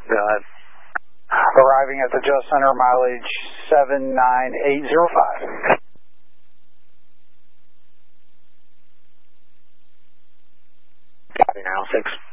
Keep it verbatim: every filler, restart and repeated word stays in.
Go ahead. Arriving at the Just Center, mileage seven nine eight zero five. Copy now, six.